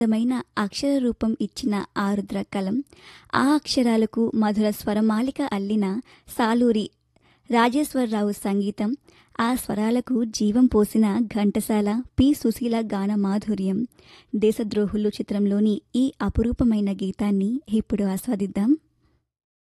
మైన అక్షర రూపం ఇచ్చిన ఆరుద్ర కలం, ఆ అక్షరాలకు మధుర స్వరమాలిక అల్లిన సాలూరి రాజేశ్వరరావు సంగీతం, ఆ స్వరాలకు జీవం పోసిన ఘంటసాల పి. సుశీల గాన మాధుర్యం. దేశద్రోహులు చిత్రంలోని ఈ అపురూపమైన గీతాన్ని ఇప్పుడు ఆస్వాదిద్దాం.